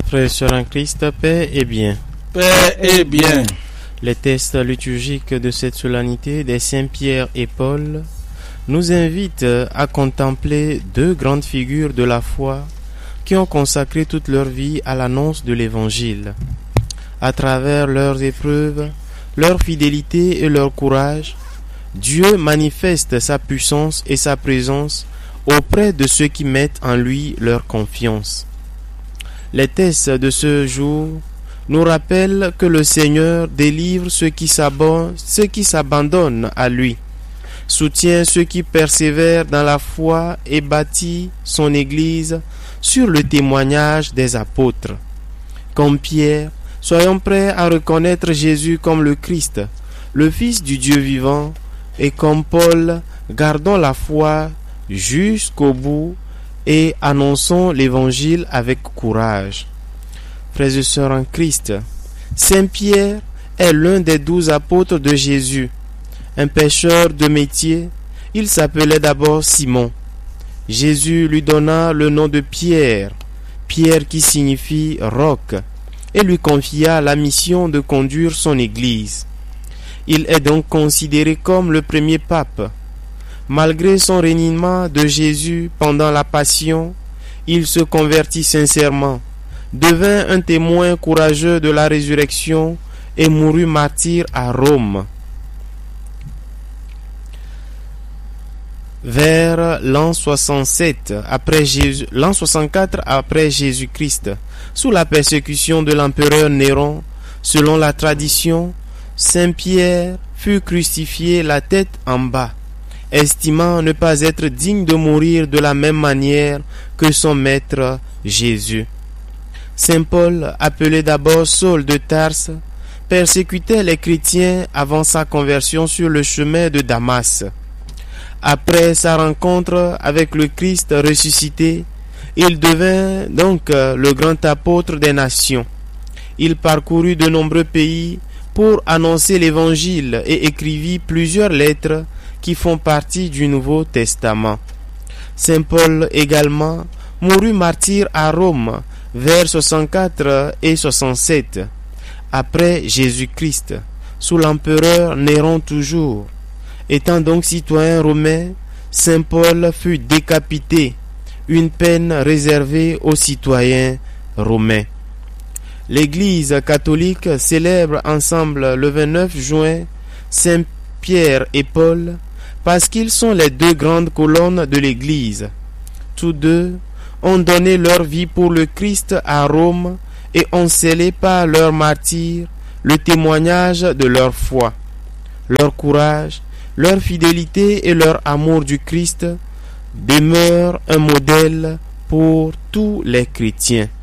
Frères et sœurs en Christ, paix et bien. Paix et bien. Les textes liturgiques de cette solennité des Saints Pierre et Paul nous invitent à contempler deux grandes figures de la foi qui ont consacré toute leur vie à l'annonce de l'Évangile. À travers leurs épreuves, leur fidélité et leur courage, Dieu manifeste sa puissance et sa présence auprès de ceux qui mettent en lui leur confiance. Les textes de ce jour nous rappellent que le Seigneur délivre ceux qui s'abandonnent à lui, soutient ceux qui persévèrent dans la foi et bâtit son Église sur le témoignage des apôtres. Comme Pierre, soyons prêts à reconnaître Jésus comme le Christ, le Fils du Dieu vivant, et comme Paul, gardons la foi jusqu'au bout et annonçons l'Évangile avec courage. Frères et sœurs en Christ, Saint Pierre est l'un des 12 apôtres de Jésus. Un pêcheur de métier, il s'appelait d'abord Simon. Jésus lui donna le nom de Pierre, Pierre qui signifie roc, et lui confia la mission de conduire son Église. Il est donc considéré comme le premier pape. Malgré son reniement de Jésus pendant la Passion, il se convertit sincèrement, devint un témoin courageux de la résurrection et mourut martyr à Rome. Vers l'an 64 après Jésus-Christ, sous la persécution de l'empereur Néron, selon la tradition, Saint Pierre fut crucifié la tête en bas, estimant ne pas être digne de mourir de la même manière que son maître Jésus. Saint Paul, appelé d'abord Saul de Tarse, persécutait les chrétiens avant sa conversion sur le chemin de Damas. Après sa rencontre avec le Christ ressuscité, il devint donc le grand apôtre des nations. Il parcourut de nombreux pays pour annoncer l'Évangile et écrivit plusieurs lettres qui font partie du Nouveau Testament. Saint Paul également mourut martyr à Rome vers 64 et 67, après Jésus-Christ, sous l'empereur Néron toujours. Étant donc citoyen romain, Saint Paul fut décapité, une peine réservée aux citoyens romains. L'Église catholique célèbre ensemble le 29 juin Saint Pierre et Paul parce qu'ils sont les deux grandes colonnes de l'Église. Tous deux ont donné leur vie pour le Christ à Rome et ont scellé par leur martyre le témoignage de leur foi. Leur courage, leur fidélité et leur amour du Christ demeurent un modèle pour tous les chrétiens.